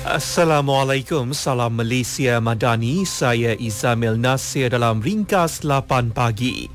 Assalamualaikum, salam Malaysia Madani. Saya Izamil Nasir dalam ringkas 8 pagi.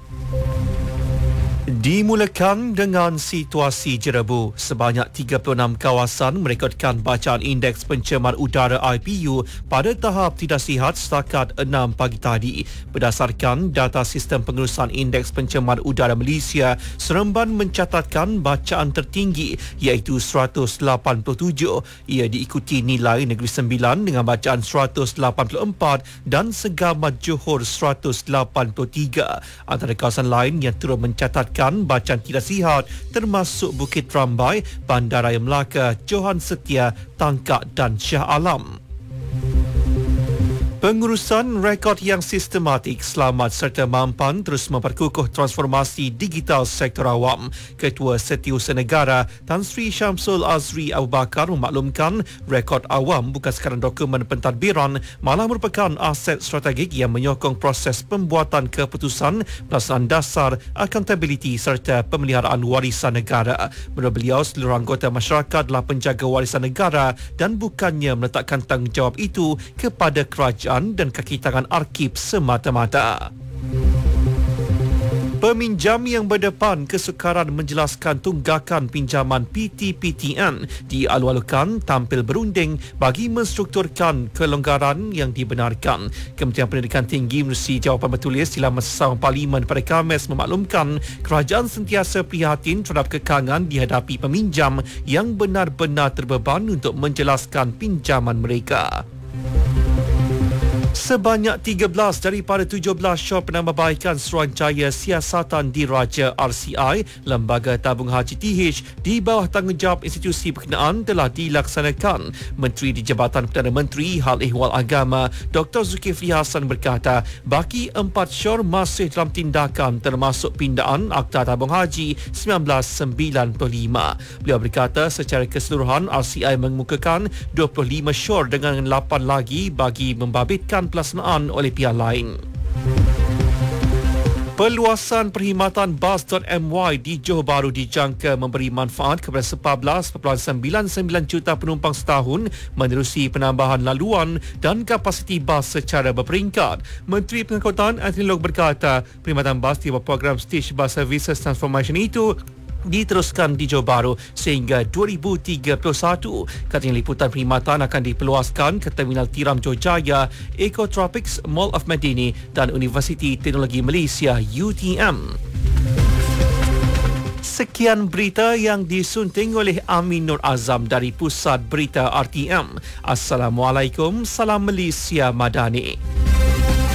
Dimulakan dengan situasi jerebu. Sebanyak 36 kawasan merekodkan bacaan Indeks Pencemaran Udara IPU pada tahap tidak sihat setakat 6 pagi tadi. Berdasarkan data Sistem Pengurusan Indeks Pencemaran Udara Malaysia, Seremban mencatatkan bacaan tertinggi iaitu 187. Ia diikuti nilai Negeri Sembilan dengan bacaan 184 dan Segamat Johor 183. Antara kawasan lain yang turut mencatatkan bacaan tidak sihat termasuk Bukit Rambai, Bandaraya Melaka, Johan Setia, Tangkak dan Shah Alam. Pengurusan rekod yang sistematik, selamat serta mampan terus memperkukuh transformasi digital sektor awam. Ketua Setiausaha Negara Tan Sri Syamsul Azri Abu Bakar memaklumkan rekod awam bukan sekadar dokumen pentadbiran, malah merupakan aset strategik yang menyokong proses pembuatan keputusan, pelaksanaan dasar, accountability serta pemeliharaan warisan negara. Menurut beliau, seluruh anggota masyarakat adalah penjaga warisan negara dan bukannya meletakkan tanggungjawab itu kepada kerajaan dan kaki tangan arkib semata-mata. Peminjam yang berdepan kesukaran menjelaskan tunggakan pinjaman PTPTN dialu-alukan tampil berunding bagi menstrukturkan kelonggaran yang dibenarkan. Kementerian Pendidikan Tinggi menerusi jawapan bertulis di laman sesama Parlimen pada Khamis memaklumkan kerajaan sentiasa prihatin terhadap kekangan dihadapi peminjam yang benar-benar terbeban untuk menjelaskan pinjaman mereka. Sebanyak 13 daripada 17 syur penambahbaikan Suruhanjaya Siasatan Diraja RCI, Lembaga Tabung Haji TH di bawah tanggungjawab institusi berkenaan telah dilaksanakan. Menteri di Jabatan Perdana Menteri Hal Ehwal Agama Dr. Zulkifli Hasan berkata, baki 4 syur masih dalam tindakan termasuk pindaan Akta Tabung Haji 1995. Beliau berkata secara keseluruhan RCI mengemukakan 25 syur dengan 8 lagi bagi membabitkan pelaksanaan oleh pihak lain. Perluasan perkhidmatan bas.my di Johor Bahru dijangka memberi manfaat kepada 14.99 juta penumpang setahun menerusi penambahan laluan dan kapasiti bas secara berperingkat. Menteri Pengangkutan Anthony Loke berkata, perkhidmatan bas di bawah program Stage Bus Services Transformation itu diteruskan di Johor Bahru sehingga 2031. Katanya liputan perkhidmatan akan diperluaskan ke Terminal Tiram Johor Jaya, Ecotropics Mall of Medini dan Universiti Teknologi Malaysia UTM. Sekian berita yang disunting oleh Amin Nur Azam dari Pusat Berita RTM. Assalamualaikum, salam Malaysia Madani.